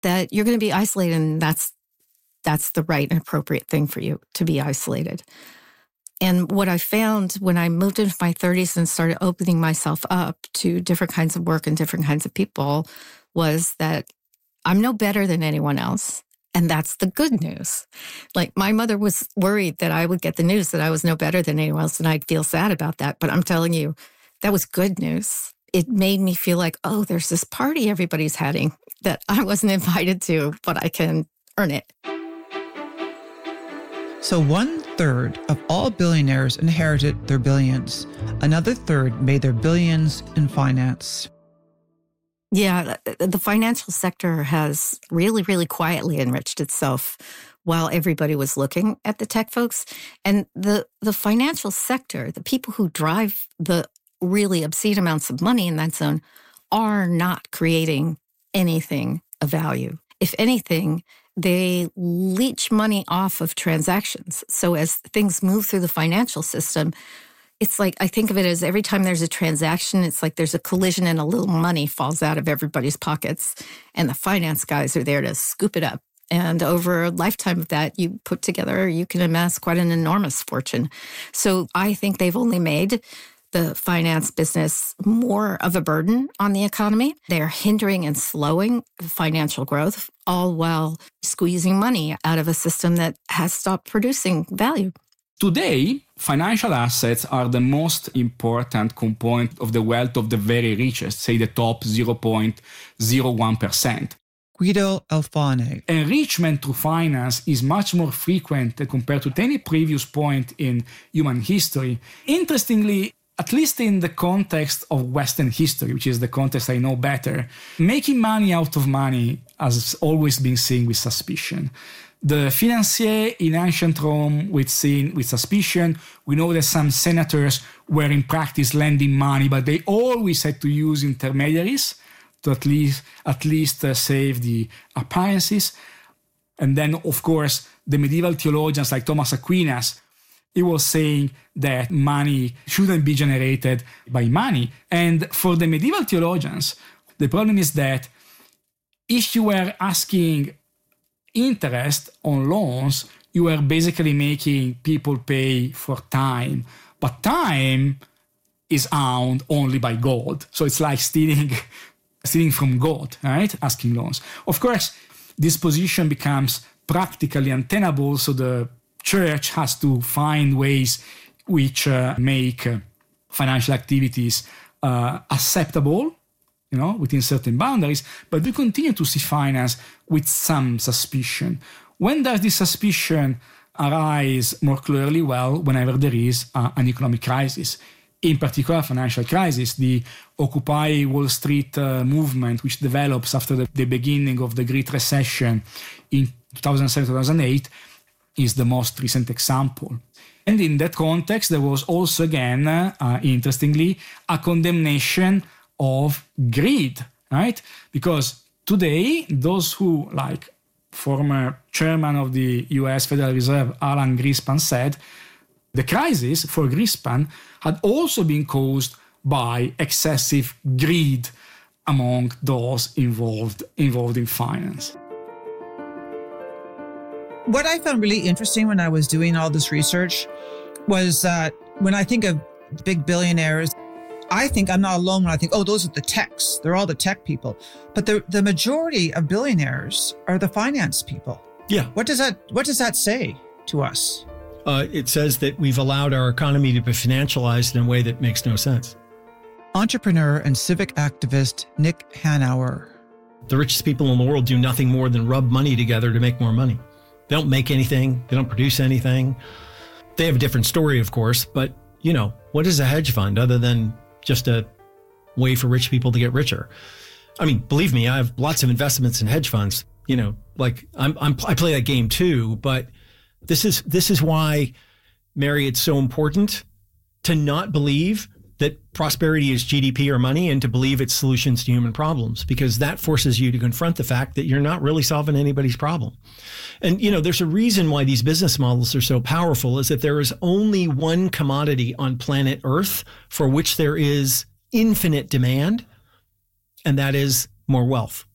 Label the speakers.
Speaker 1: that you're going to be isolated, and that's the right and appropriate thing for you, to be isolated. And what I found when I moved into my 30s and started opening myself up to different kinds of work and different kinds of people was that I'm no better than anyone else. And that's the good news. Like, my mother was worried that I would get the news that I was no better than anyone else, and I'd feel sad about that. But I'm telling you, that was good news. It made me feel like, oh, there's this party everybody's having that I wasn't invited to, but I can earn it.
Speaker 2: So 1/3 of all billionaires inherited their billions. Another third made their billions in finance.
Speaker 1: Yeah, the financial sector has really, really quietly enriched itself while everybody was looking at the tech folks. And the financial sector, the people who drive the really obscene amounts of money in that zone, are not creating anything of value. If anything, they leech money off of transactions. So as things move through the financial system, it's like, I think of it as every time there's a transaction, it's like there's a collision and a little money falls out of everybody's pockets. And the finance guys are there to scoop it up. And over a lifetime of that, you put together, you can amass quite an enormous fortune. So I think they've only made the finance business more of a burden on the economy. They're hindering and slowing financial growth, all while squeezing money out of a system that has stopped producing value.
Speaker 3: Today, financial assets are the most important component of the wealth of the very richest, say the top 0.01%.
Speaker 2: Guido Alfane.
Speaker 3: Enrichment through finance is much more frequent compared to any previous point in human history. Interestingly, at least in the context of Western history, which is the context I know better, making money out of money has always been seen with suspicion. The financier in ancient Rome was seen with suspicion. We know that some senators were in practice lending money, but they always had to use intermediaries to at least save the appearances. And then, of course, the medieval theologians like Thomas Aquinas, he was saying that money shouldn't be generated by money. And for the medieval theologians, the problem is that if you were asking interest on loans, you were basically making people pay for time. But time is owned only by God. So it's like stealing from God, right? Asking loans. Of course, this position becomes practically untenable, so the church has to find ways which make financial activities acceptable, within certain boundaries, but we continue to see finance with some suspicion. When does this suspicion arise more clearly? Well, whenever there is an economic crisis. In particular, financial crisis, the Occupy Wall Street movement, which develops after the beginning of the Great Recession in 2007-2008, is the most recent example. And in that context, there was also, again, interestingly, a condemnation of greed, right? Because today, those who, like former chairman of the US Federal Reserve, Alan Greenspan, said, the crisis for Greenspan had also been caused by excessive greed among those involved in finance.
Speaker 2: What I found really interesting when I was doing all this research was that when I think of big billionaires, I think I'm not alone when I think, oh, those are the techs. They're all the tech people. But the majority of billionaires are the finance people.
Speaker 4: Yeah.
Speaker 2: What does that say to us?
Speaker 4: It says that we've allowed our economy to be financialized in a way that makes no sense.
Speaker 2: Entrepreneur and civic activist Nick Hanauer.
Speaker 4: The richest people in the world do nothing more than rub money together to make more money. They don't make anything. They don't produce anything. They have a different story, of course, but, what is a hedge fund other than just a way for rich people to get richer? I mean, believe me, I have lots of investments in hedge funds, I play that game too, but this is why, Mary, it's so important to not believe that prosperity is GDP or money and to believe it's solutions to human problems, because that forces you to confront the fact that you're not really solving anybody's problem. And, there's a reason why these business models are so powerful, is that there is only one commodity on planet Earth for which there is infinite demand, and that is more wealth.